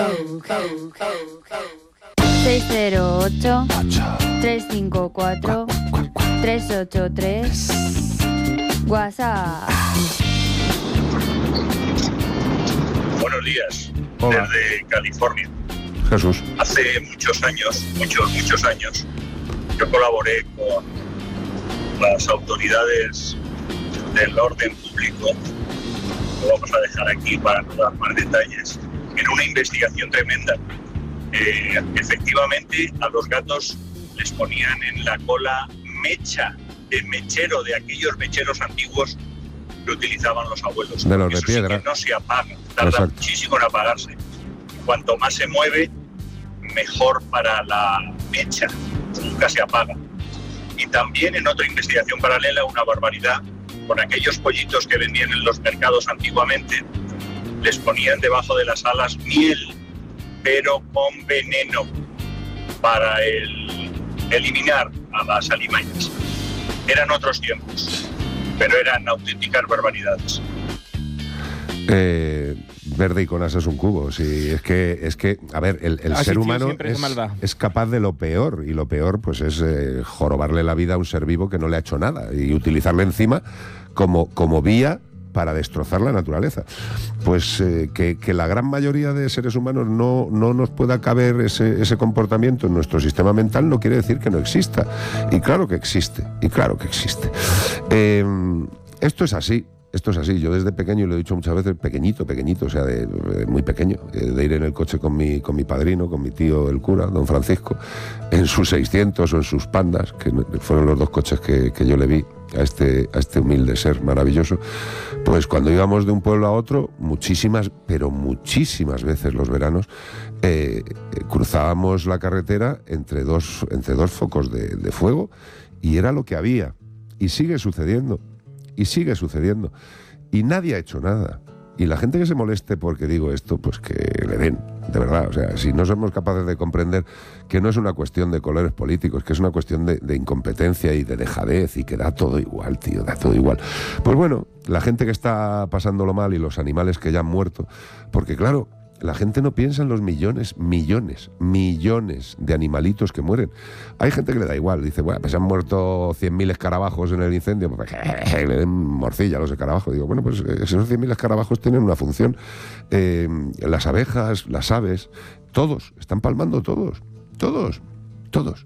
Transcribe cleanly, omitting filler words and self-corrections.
608-354-383 WhatsApp. Buenos días. Hola. Desde California. Jesús. Hace muchos años, yo colaboré con las autoridades del orden público, lo vamos a dejar aquí para no dar más detalles, en una investigación tremenda. Efectivamente, a los gatos les ponían en la cola mecha de mechero, de aquellos mecheros antiguos que utilizaban los abuelos. De los de Eso piedra. sí que no se apaga, tarda Exacto. muchísimo en apagarse. Cuanto más se mueve, mejor para la mecha, nunca se apaga. Y también en otra investigación paralela, una barbaridad, con aquellos pollitos que vendían en los mercados antiguamente, les ponían debajo de las alas miel, pero con veneno, para eliminar a las alimañas. Eran otros tiempos, pero eran auténticas barbaridades. Verde y con asas un cubo. Sí, es que a ver, el ser humano es capaz de lo peor, y lo peor pues es jorobarle la vida a un ser vivo que no le ha hecho nada y utilizarle encima como vía para destrozar la naturaleza. Pues que la gran mayoría de seres humanos no nos pueda caber ese comportamiento en nuestro sistema mental no quiere decir que no exista. Y claro que existe, esto es así. Yo desde pequeño, y lo he dicho muchas veces, pequeñito, o sea, de muy pequeño, de ir en el coche con mi padrino, con mi tío el cura, don Francisco, en sus 600 o en sus pandas, que fueron los dos coches que yo le vi a este humilde ser maravilloso. Pues cuando íbamos de un pueblo a otro, muchísimas veces los veranos, cruzábamos la carretera entre dos focos de fuego, y era lo que había, y sigue sucediendo. Y nadie ha hecho nada. Y la gente que se moleste porque digo esto, pues que le den, de verdad. O sea, si no somos capaces de comprender que no es una cuestión de colores políticos, que es una cuestión de incompetencia y de dejadez, y que da todo igual, tío, da todo igual. Pues bueno, la gente que está pasándolo mal y los animales que ya han muerto, porque claro, la gente no piensa en los millones de animalitos que mueren. Hay gente que le da igual, dice, bueno, pues han muerto 100.000 escarabajos en el incendio, pues le den morcilla a los escarabajos. Digo, bueno, pues esos 100.000 escarabajos tienen una función. Las abejas, las aves, todos, están palmando todos.